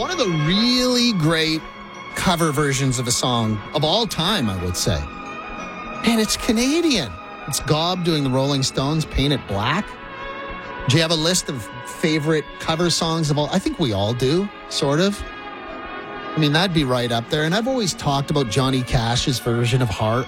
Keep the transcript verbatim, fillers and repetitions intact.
one of the really great cover versions of a song of all time, I would say. And it's Canadian. It's Gob doing the Rolling Stones, Paint It Black. Do you have a list of favorite cover songs of all? I think we all do, sort of. I mean, that'd be right up there. And I've always talked about Johnny Cash's version of Heart.